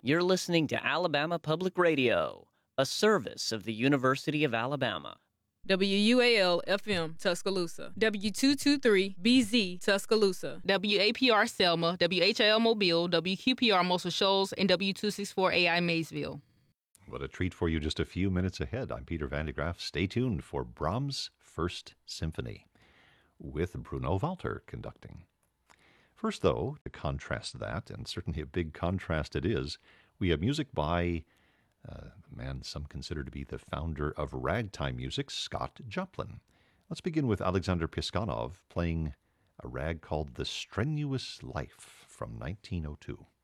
You're listening to Alabama Public Radio, a service of the University of Alabama. WUAL-FM, Tuscaloosa. W223-BZ, Tuscaloosa. WAPR Selma, WHIL Mobile, WQPR Muscle Shoals, and W264AI Maysville. What a treat for you just a few minutes ahead. I'm Peter Van de Graaf. Stay tuned for Brahms' First Symphony with Bruno Walter conducting. First, though, to contrast that, and certainly a big contrast it is, we have music by a man some consider to be the founder of ragtime music, Scott Joplin. Let's begin with Alexander Piskunov playing a rag called The Strenuous Life from 1902.